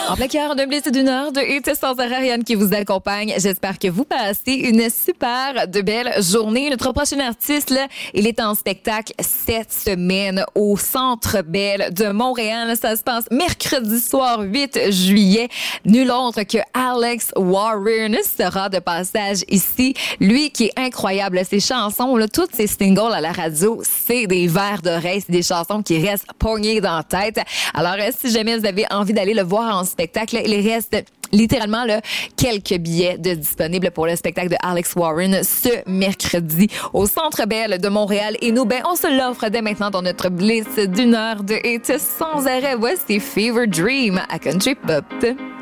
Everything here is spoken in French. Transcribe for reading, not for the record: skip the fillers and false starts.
En plein cœur d'un blitz d'une heure de Hit sans arrêt, Ariane qui vous accompagne. J'espère que vous passez une super de belle journée. Notre prochain artiste, là, il est en spectacle cette semaine au Centre Bell de Montréal. Ça se passe mercredi soir 8 juillet. Nul autre que Alex Warren sera de passage ici. Lui qui est incroyable. Ses chansons, là, toutes ses singles à la radio, c'est des vers d'oreille. C'est des chansons qui restent pognées dans la tête. Alors, si jamais vous avez envie d'aller le voir en spectacle, il reste littéralement là, quelques billets de disponibles pour le spectacle de Alex Warren ce mercredi au Centre Bell de Montréal. Et nous, on se l'offre dès maintenant dans notre blitz d'une heure de hit sans arrêt. Voici Fever Dream à Country Pop.